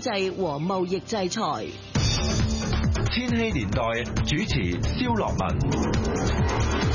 制和貿易制裁。 千禧年代主持蕭樂文。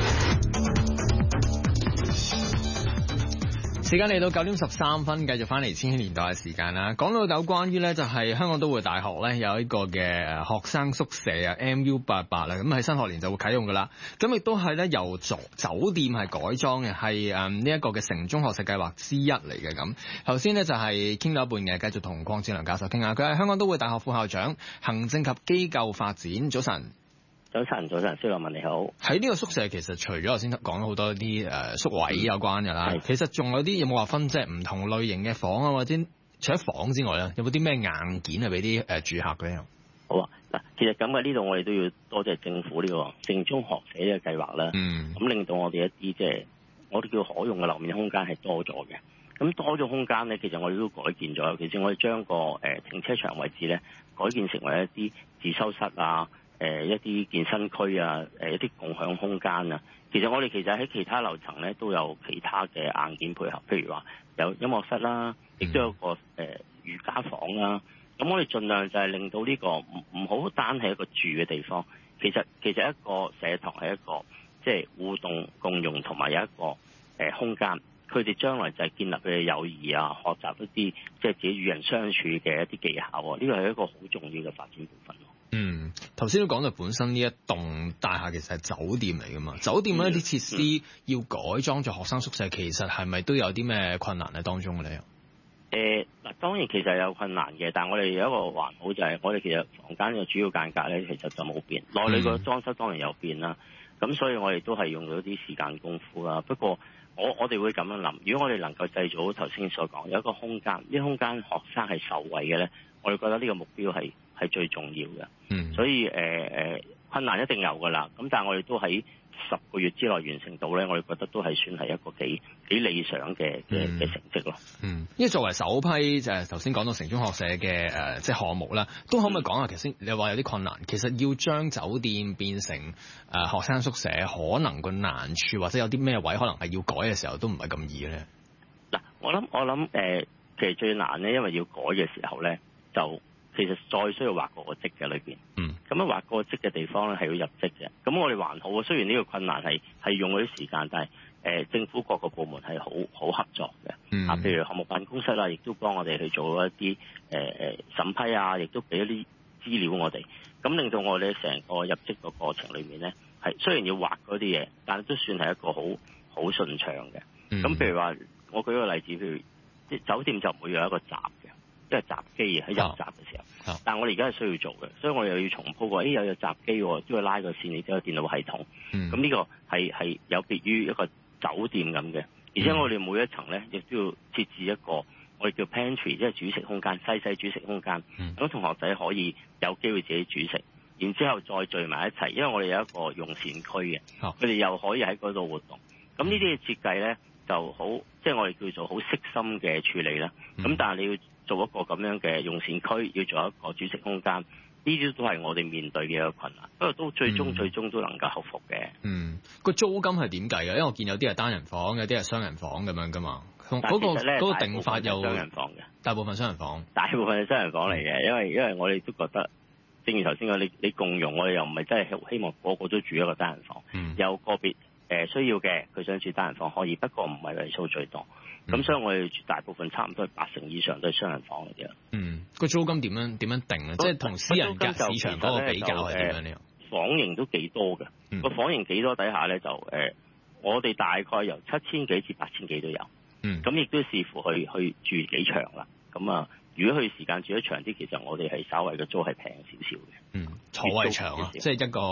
時間嚟到9:13，繼續翻嚟千禧年代嘅時間啦。講到有關於咧，就係香港都會大學咧有一個嘅學生宿舍啊 MU88啦，咁喺新學年就會啟用噶啦。咁亦都係咧由酒店係改裝嘅，係呢一個嘅城中學士計劃之一嚟嘅。咁頭先呢，就係傾到一半嘅，繼續同鄺志良教授傾下。佢係香港都會大學副校長、行政及機構發展。早晨。 早晨，蕭樂文你好。喺呢個宿舍其實除咗頭先講咗好多啲宿位有關㗎啦，其實仲有啲有冇話分即係唔同類型嘅房啊，或者除咗房之外咧，有冇啲咩硬件係俾啲住客嘅？ 好啊，嗱，其實咁嘅呢度我哋都要多謝政府呢個城中學社嘅計劃啦。咁令到我哋一啲即係我哋叫可用嘅樓面空間係多咗嘅。咁多咗空間咧，其實我哋都改建咗，尤其是我哋將個停車場位置咧改建成為一啲自修室啊。一啲健身區啊，一啲共享空間啊，其實我哋喺其他樓層咧都有其他嘅硬件配合，譬如話有音樂室啦，亦都有個瑜伽房啦。咁我哋盡量就係令到呢個唔好單係一個住嘅地方，其實一個社堂係一個即係互動共用同埋有一個空間，佢哋將來就係建立佢嘅友誼啊，學習一啲即係自己與人相處嘅一啲技巧啊，呢個係一個好重要嘅發展部分。 頭先都講到本身呢一棟大廈其實係酒店嚟噶嘛，酒店嗰啲設施要改裝做學生宿舍，其實係咪都有啲咩困難喺當中嘅咧？ 嗱，當然其實有困難嘅，但係我哋有一個環保就係我哋其實房間嘅主要間隔咧，其實就冇變，內裏個裝修當然有變啦。咁所以我哋都係用咗啲時間功夫啦。不過我哋會咁樣諗，如果我哋能夠製造頭先所講有一個空間，呢空間學生係受惠嘅咧，我哋覺得呢個目標係最重要嘅。所以困難一定有噶啦，咁但係我哋都喺10個月之內完成到咧，我哋覺得都係算係一個幾理想嘅成績咯。 因為作為首批就係頭先講到城中學社嘅即係項目啦，都可唔可以講下？其實你話有啲困難，其實要將酒店變成學生宿舍，可能個難處或者有啲咩位可能係要改嘅時候都唔係咁易咧。 嗱，我諗其實最難咧，因為要改嘅時候咧就。其實再需要畫過個則嘅裏邊，咁樣畫過個則嘅地方咧係要入則嘅。咁我哋還好，雖然呢個困難係用咗啲時間，但係政府各個部門係好合作嘅。譬如項目辦公室啦，亦都幫我哋去做一啲審批啊，亦都俾一啲資料我哋，咁令到我哋成個入則個過程裏面咧係雖然要畫嗰啲嘢，但係都算係一個好順暢嘅。咁譬如話，我舉個例子，譬如酒店就唔會有一個閘嘅。即係閘機喺入閘嘅時候，但係我哋而家係需要做嘅，所以我哋又要重鋪過，有閘機喎，都要拉個線，亦都有電腦系統。咁呢個係有別於一個酒店咁嘅，而且我哋每一層咧，亦都要設置一個我哋叫 pantry，即係煮食空間，細煮食空間，咁同學仔可以有機會自己煮食，然之後再聚埋一齊，因為我哋有一個用膳區嘅，佢哋又可以喺嗰度活動。咁呢啲嘅設計咧就好，即係我哋叫做好悉心嘅處理啦。咁但係你要做一個咁樣嘅用膳區，要做一個煮食空間，呢啲都係我哋面對嘅一個困難。不過都最終都能夠克服嘅。 個租金係點計嘅？因為我見有啲係單人房，有啲係雙人房咁樣噶嘛。嗰個定法有雙人房嘅， 大部分雙人房， 大部分係雙人房嚟嘅。因為我哋都覺得，正如頭先講，你共用，我哋又唔係真係希望個個都住一個單人房。有個別需要嘅，佢想住單人房可以，不過唔係為數最多。咁所以我哋大部分差唔多係80%以上都係雙人房嚟嘅。 個租金點樣定咧？即係同私人價市場嗰個比較係點樣呢？ 房型都幾多嘅，個房型幾多底下咧就我哋大概由7000幾至8000幾都有。咁亦都視乎去住幾長啦。咁啊，如果佢時間住得長啲，其實我哋係稍微嘅租係平少少嘅。 坐位長啊，即係一個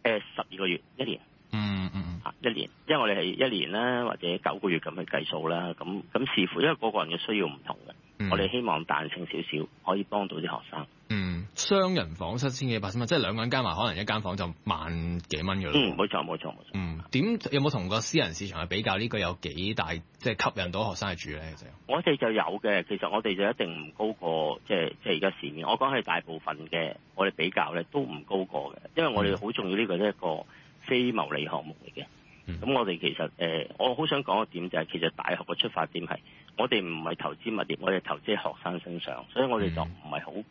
12個月1年。1年，因為我哋係1年啦，或者9個月咁去計數啦。咁視乎，因為個個人嘅需要唔同嘅，我哋希望彈性少少，可以幫到啲學生。 雙人房7000幾8000蚊，即係兩個人加埋，可能一間房就萬幾蚊嘅咯。 冇錯。 有冇同個私人市場去比較？呢個有幾大即係吸引到學生去住咧？ 我哋就有嘅，其實我哋就一定唔高過即係而家市面。我講係大部分嘅，我哋比較咧都唔高過嘅，因為我哋好重要呢個一個非牟利項目嚟嘅。咁我哋其實我好想講個點就係，其實大學嘅出發點係我哋唔係投資物業，我哋投資喺學生身上，所以我哋就唔係好